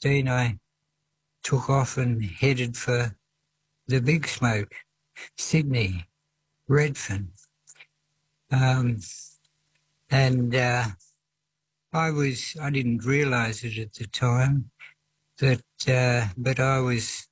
16, I took off and headed for the big smoke, Sydney, Redfern. I didn't realise it at the time, but I was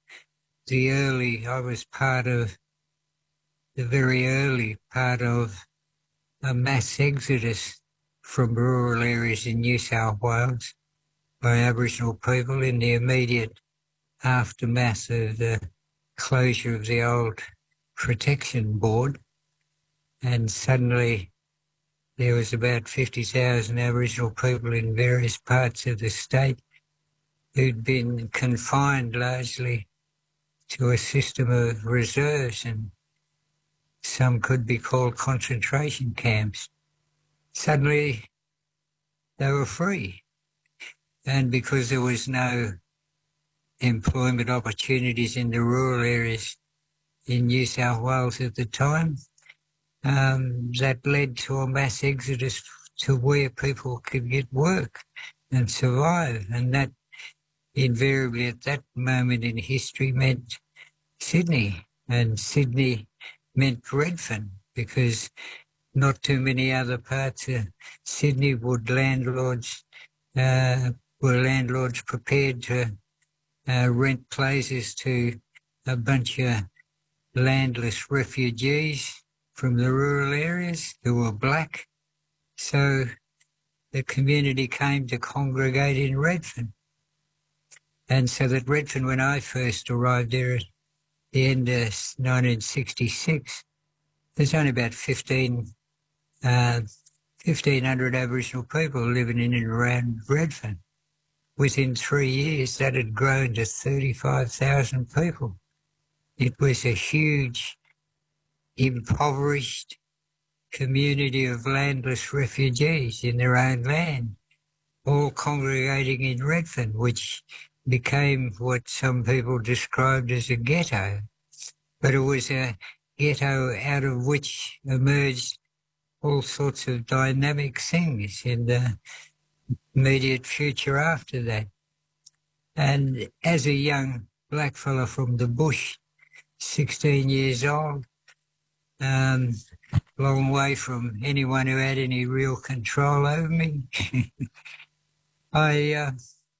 part of the very early part of a mass exodus from rural areas in New South Wales by Aboriginal people in the immediate aftermath of the closure of the old protection board. And suddenly there was about 50,000 Aboriginal people in various parts of the state who'd been confined largely to a system of reserves, and some could be called concentration camps. Suddenly they were free. And because there was no employment opportunities in the rural areas in New South Wales at the time, that led to a mass exodus to where people could get work and survive. And that invariably at that moment in history meant Sydney, and Sydney meant Redfern, because not too many other parts of Sydney were landlords prepared to rent places to a bunch of landless refugees from the rural areas who were black. So the community came to congregate in Redfern. And so that Redfern, when I first arrived there at the end of 1966, there's only about 1,500 Aboriginal people living in and around Redfern. Within 3 years, that had grown to 35,000 people. It was a huge, impoverished community of landless refugees in their own land, all congregating in Redfern, which became what some people described as a ghetto. But it was a ghetto out of which emerged all sorts of dynamic things in the immediate future after that. And as a young blackfella from the bush, 16 years old, long way from anyone who had any real control over me, I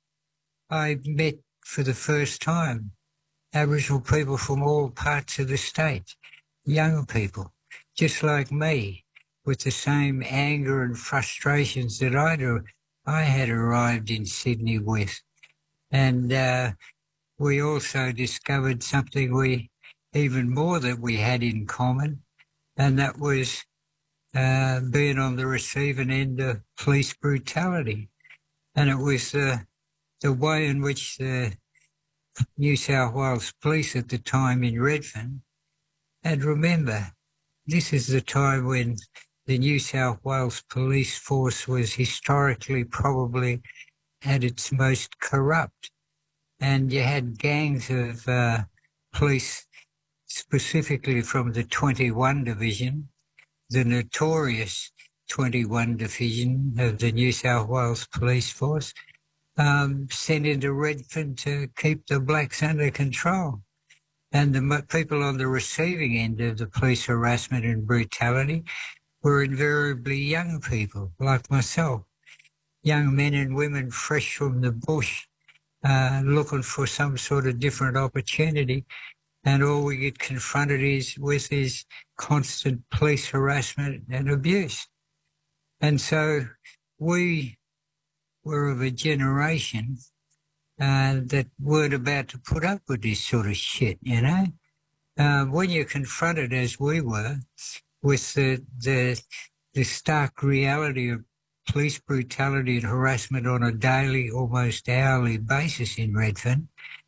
met for the first time Aboriginal people from all parts of the state, young people, just like me, with the same anger and frustrations that I had arrived in Sydney with. And we also discovered something even more that we had in common, and that was being on the receiving end of police brutality. And it was the way in which the New South Wales Police at the time in Redfern, and remember, this is the time when the New South Wales Police Force was historically probably at its most corrupt. And you had gangs of police, specifically from the 21 Division, the notorious 21 Division of the New South Wales Police Force, sent into Redfern to keep the blacks under control. And the people on the receiving end of the police harassment and brutality were invariably young people like myself, young men and women fresh from the bush, looking for some sort of different opportunity. And all we get confronted with is constant police harassment and abuse. And so we were of a generation that weren't about to put up with this sort of shit, you know. When you're confronted, as we were, with the stark reality of police brutality and harassment on a daily, almost hourly basis in Redfern,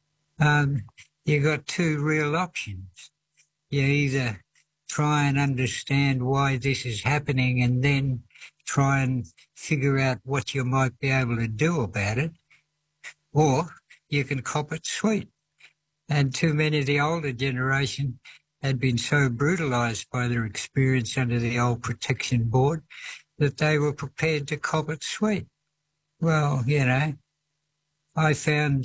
you got two real options. You either try and understand why this is happening and then try and figure out what you might be able to do about it, or you can cop it sweet. And too many of the older generation had been so brutalised by their experience under the old protection board that they were prepared to cop it sweet. Well, you know, I found